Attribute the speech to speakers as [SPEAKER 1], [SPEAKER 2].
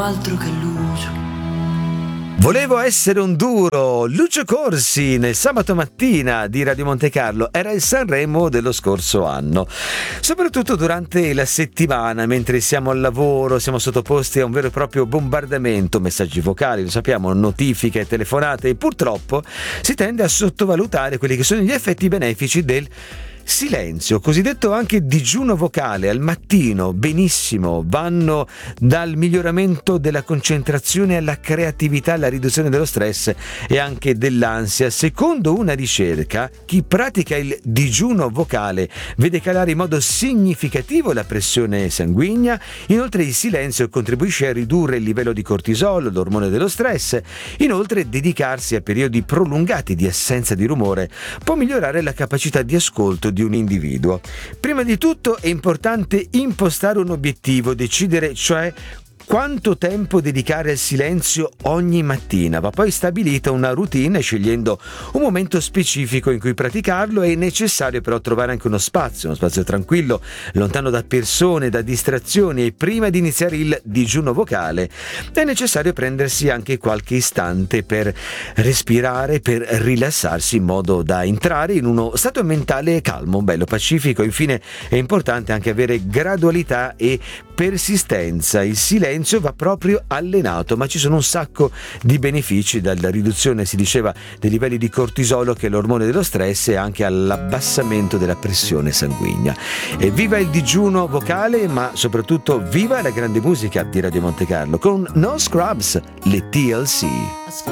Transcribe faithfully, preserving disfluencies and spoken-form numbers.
[SPEAKER 1] altro che Lucio.
[SPEAKER 2] Volevo essere un duro, Lucio Corsi nel sabato mattina di Radio Monte Carlo. Era il Sanremo dello scorso anno. Soprattutto durante la settimana, mentre siamo al lavoro, siamo sottoposti a un vero e proprio bombardamento, messaggi vocali, lo sappiamo, notifiche, telefonate, e purtroppo si tende a sottovalutare quelli che sono gli effetti benefici del silenzio, cosiddetto anche digiuno vocale. Al mattino, benissimo, vanno dal miglioramento della concentrazione alla creatività, alla riduzione dello stress e anche dell'ansia. Secondo una ricerca, chi pratica il digiuno vocale vede calare in modo significativo la pressione sanguigna. Inoltre il silenzio contribuisce a ridurre il livello di cortisolo, l'ormone dello stress. Inoltre dedicarsi a periodi prolungati di assenza di rumore può migliorare la capacità di ascolto di un individuo. Prima di tutto è importante impostare un obiettivo, decidere cioè quanto tempo dedicare al silenzio ogni mattina. Va poi stabilita una routine scegliendo un momento specifico in cui praticarlo. È necessario però trovare anche uno spazio, uno spazio tranquillo, lontano da persone, da distrazioni, e prima di iniziare il digiuno vocale è necessario prendersi anche qualche istante per respirare, per rilassarsi, in modo da entrare in uno stato mentale calmo, bello pacifico. Infine è importante anche avere gradualità e persistenza. Il silenzio va proprio allenato, ma ci sono un sacco di benefici, dalla riduzione, si diceva, dei livelli di cortisolo, che è l'ormone dello stress, e anche all'abbassamento della pressione sanguigna. E viva il digiuno vocale, ma soprattutto viva la grande musica di Radio Monte Carlo con No Scrubs, le T L C.